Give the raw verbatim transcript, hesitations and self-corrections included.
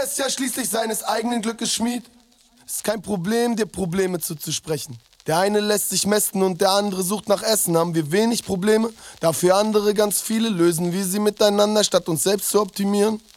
Jeder ist ja schließlich seines eigenen Glückes Schmied. Ist kein Problem, dir Probleme zuzusprechen. Der eine lässt sich mästen und der andere sucht nach Essen. Haben wir wenig Probleme, dafür andere ganz viele. Lösen wir sie miteinander, statt uns selbst zu optimieren.